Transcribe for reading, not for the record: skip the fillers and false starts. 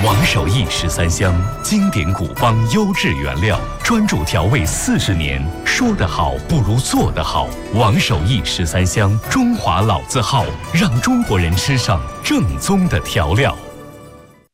王守义13香，经典古方优质原料，专注调味40年。说得好不如做得好。王守义13香，中华老字号，让中国人吃上正宗的调料。